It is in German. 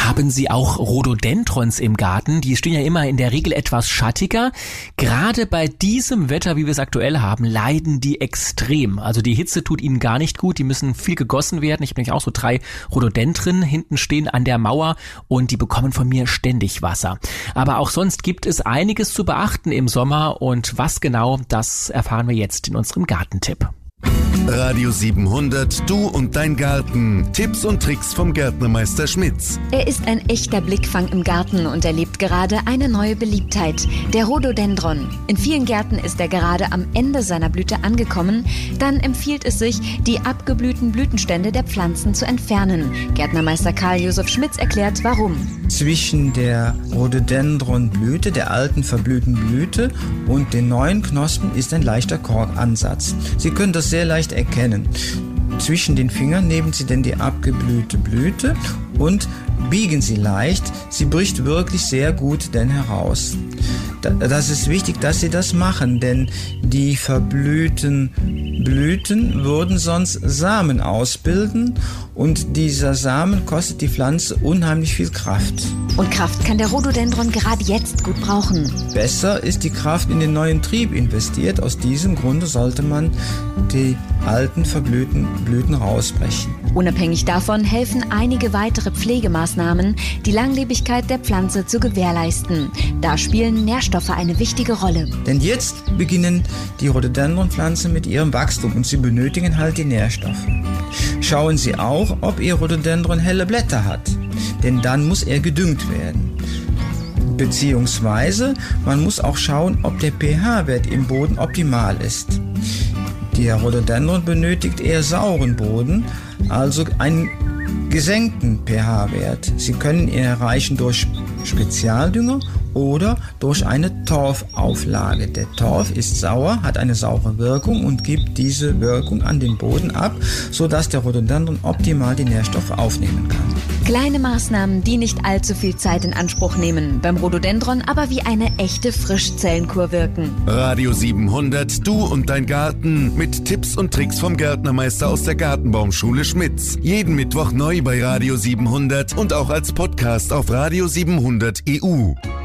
Haben Sie auch Rhododendrons im Garten? Die stehen ja immer in der Regel etwas schattiger. Gerade bei diesem Wetter, wie wir es aktuell haben, leiden die extrem. Also die Hitze tut ihnen gar nicht gut. Die müssen viel gegossen werden. Ich habe nämlich auch so 3 Rhododendren hinten stehen an der Mauer und die bekommen von mir ständig Wasser. Aber auch sonst gibt es einiges zu beachten im Sommer und was genau, das erfahren wir jetzt in unserem Gartentipp. Radio 700, du und dein Garten. Tipps und Tricks vom Gärtnermeister Schmitz. Er ist ein echter Blickfang im Garten und erlebt gerade eine neue Beliebtheit, der Rhododendron. In vielen Gärten ist er gerade am Ende seiner Blüte angekommen. Dann empfiehlt es sich, die abgeblühten Blütenstände der Pflanzen zu entfernen. Gärtnermeister Karl-Josef Schmitz erklärt, warum. Zwischen der Rhododendronblüte, der alten verblühten Blüte und den neuen Knospen ist ein leichter Korkansatz. Sie können das sehr leicht erkennen. Zwischen den Fingern nehmen Sie denn die abgeblühte Blüte und biegen sie leicht. Sie bricht wirklich sehr gut denn heraus. Das ist wichtig, dass Sie das machen, denn die verblühten Blüten würden sonst Samen ausbilden und dieser Samen kostet die Pflanze unheimlich viel Kraft. Und Kraft kann der Rhododendron gerade jetzt gut brauchen. Besser ist die Kraft in den neuen Trieb investiert. Aus diesem Grunde sollte man die alten verblühten Blüten rausbrechen. Unabhängig davon helfen einige weitere Pflegemaßnahmen, die Langlebigkeit der Pflanze zu gewährleisten. Da spielen Nährstoffe eine wichtige Rolle. Denn jetzt beginnen die Rhododendronpflanzen mit ihrem Wachstum und sie benötigen halt die Nährstoffe. Schauen Sie auch, ob Ihr Rhododendron helle Blätter hat, denn dann muss er gedüngt werden. Beziehungsweise man muss auch schauen, ob der pH-Wert im Boden optimal ist. Der Rhododendron benötigt eher sauren Boden, also einen gesenkten pH-Wert. Sie können ihn erreichen durch Spezialdünger oder durch eine Torfauflage. Der Torf ist sauer, hat eine saure Wirkung und gibt diese Wirkung an den Boden ab, sodass der Rhododendron optimal die Nährstoffe aufnehmen kann. Kleine Maßnahmen, die nicht allzu viel Zeit in Anspruch nehmen, beim Rhododendron aber wie eine echte Frischzellenkur wirken. Radio 700, du und dein Garten mit Tipps und Tricks vom Gärtnermeister aus der Gartenbaumschule Schmitz. Jeden Mittwoch neu bei Radio 700 und auch als Podcast auf Radio 700 EU.